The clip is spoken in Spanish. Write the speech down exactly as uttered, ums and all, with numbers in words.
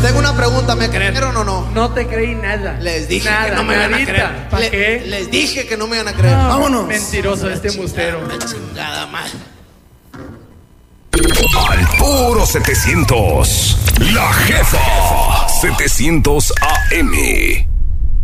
Tengo una pregunta, ¿me creyeron o no? No te creí nada. Les dije nada, que no me iban a creer. ¿Para Le, qué? Les dije que no me iban a creer. No, Vámonos. Mentiroso este embustero. La chingada madre. Al puro setecientos. La Jefa. setecientos A M.